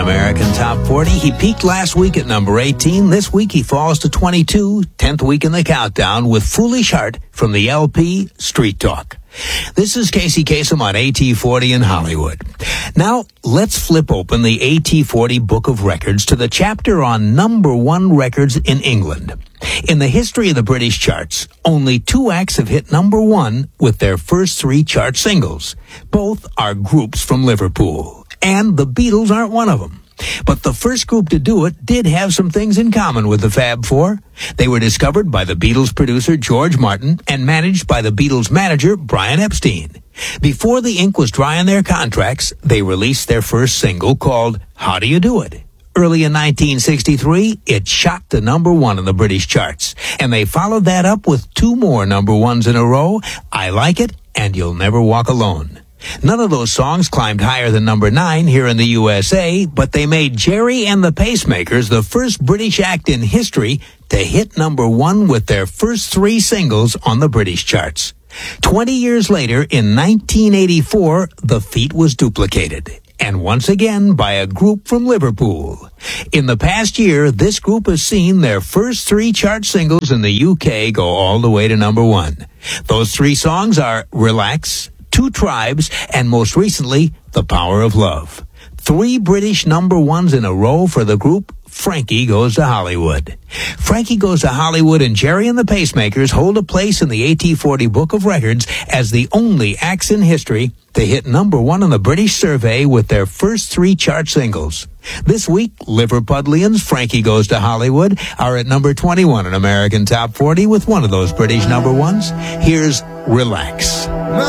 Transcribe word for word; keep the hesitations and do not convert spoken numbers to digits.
American Top forty. He peaked last week at number eighteen. This week he falls to twenty-two, tenth week in the countdown with Foolish Heart from the L P Street Talk. This is Casey Kasem on A T forty in Hollywood. Now, let's flip open the A T forty Book of Records to the chapter on number one records in England. In the history of the British charts, only two acts have hit number one with their first three chart singles. Both are groups from Liverpool, and the Beatles aren't one of them. But the first group to do it did have some things in common with the Fab Four. They were discovered by the Beatles producer George Martin and managed by the Beatles manager Brian Epstein. Before the ink was dry on their contracts, they released their first single called How Do You Do It? Early in nineteen sixty-three, it shot to number one in the British charts, and they followed that up with two more number ones in a row, I Like It and You'll Never Walk Alone. None of those songs climbed higher than number nine here in the U S A, but they made Jerry and the Pacemakers the first British act in history to hit number one with their first three singles on the British charts. Twenty years later, in nineteen eighty-four, the feat was duplicated, and once again by a group from Liverpool. In the past year, this group has seen their first three chart singles in the U K go all the way to number one. Those three songs are Relax, Two Tribes, and most recently, The Power of Love. Three British number ones in a row for the group Frankie Goes to Hollywood. Frankie Goes to Hollywood and Jerry and the Pacemakers hold a place in the A T forty Book of Records as the only acts in history to hit number one on the British survey with their first three chart singles. This week, Liverpudlians' Frankie Goes to Hollywood are at number twenty-one in American Top forty with one of those British number ones. Here's Relax.